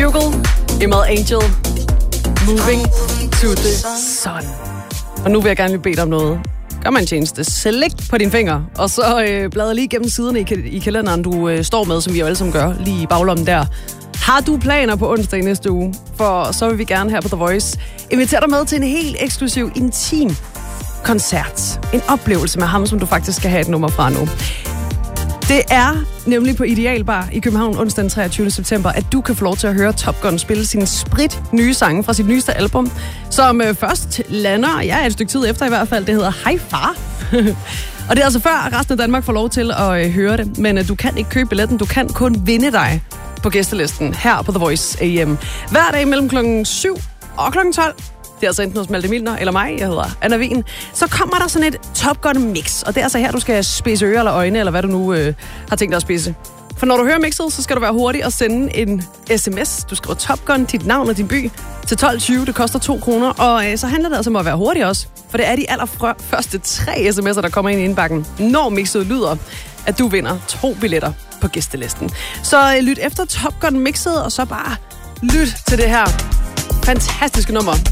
Bugle, Emerald Angel, Moving to the Sun. Og nu vil jeg gerne lige bede dig om noget. Gør mig en tjeneste. Slik på dine fingre, og så bladrer lige gennem siderne i kalenderen, du står med, som vi jo alle sammen gør, lige i baglommen der. Har du planer på onsdag i næste uge? For så vil vi gerne her på The Voice invitere dig med til en helt eksklusiv, intim koncert. En oplevelse med ham, som du faktisk skal have et nummer fra nu. Det er nemlig på Idealbar i København onsdag den 23. september, at du kan få lov til at høre Top Gun spille sin sprit nye sange fra sit nyeste album, som først lander, et stykke tid efter i hvert fald, det hedder Hej Far. Og det er altså før, at resten af Danmark får lov til at høre det, men du kan ikke købe billetten, du kan kun vinde dig på gæstelisten her på The Voice AM. Hver dag mellem klokken 7 og klokken 12. Det er altså enten hos Malte Milner eller mig, jeg hedder Anna Wien. Så kommer der sådan et Top Gun mix, og det er altså her, du skal spidse ører eller øjne, eller hvad du nu har tænkt dig at spidse. For når du hører mixet, så skal du være hurtig og sende en sms. Du skriver Top Gun, dit navn og din by til 12.20. Det koster 2 kroner, og så handler det altså om at være hurtig også. For det er de allerførste 3 sms'er, der kommer ind i indbakken, når mixet lyder, at du vinder 2 billetter på gæstelisten. Så lyt efter Top Gun mixet, og så bare lyt til det her fantastiske nummer